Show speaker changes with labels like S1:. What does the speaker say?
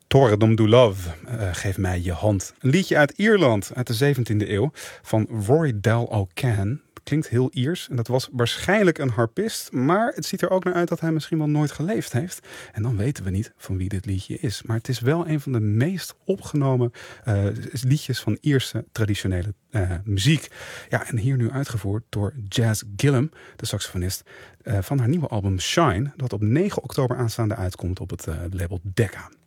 S1: Tordom do Love, geef mij je hand. Een liedje uit Ierland, uit de 17e eeuw, van Rory Del O'Can. Klinkt heel Iers en dat was waarschijnlijk een harpist, maar het ziet er ook naar uit dat hij misschien wel nooit geleefd heeft. En dan weten we niet van wie dit liedje is. Maar het is wel een van de meest opgenomen liedjes van Ierse traditionele muziek. Ja, en hier nu uitgevoerd door Jazz Gillum, de saxofonist, van haar nieuwe album Shine, dat op 9 oktober aanstaande uitkomt op het label Decca.